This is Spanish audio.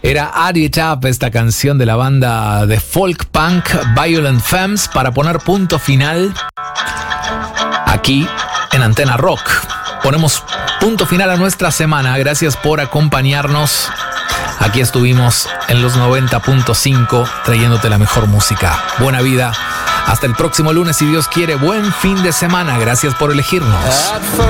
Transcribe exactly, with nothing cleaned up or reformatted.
Era Add It Up, esta canción de la banda de folk punk Violent Femmes, para poner punto final aquí en Antena Rock. Ponemos punto final a nuestra semana. Gracias por acompañarnos. Aquí estuvimos en los noventa punto cinco trayéndote la mejor música. Buena vida. Hasta el próximo lunes, si Dios quiere. Buen fin de semana. Gracias por elegirnos.